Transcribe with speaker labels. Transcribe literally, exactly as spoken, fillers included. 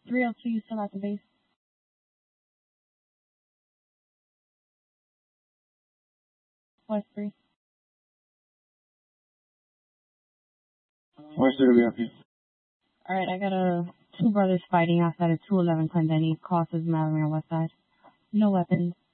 Speaker 1: three oh two, you still at the base? West three.
Speaker 2: West three will be up here.
Speaker 1: Alright, I got a two brothers fighting outside of two eleven Clendenny, crosses Mallory on west side. No weapons.